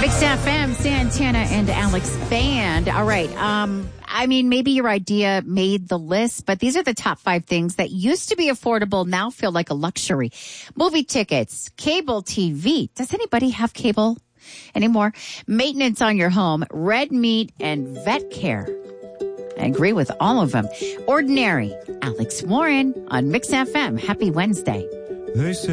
Mix FM, Santana and Alex Band. All right. Maybe your idea made the list, but these are the top 5 things that used to be affordable, now feel like a luxury. Movie tickets, cable TV. Does anybody have cable anymore? Maintenance on your home, red meat, and vet care. I agree with all of them. Ordinary. Alex Warren on Mix FM. Happy Wednesday.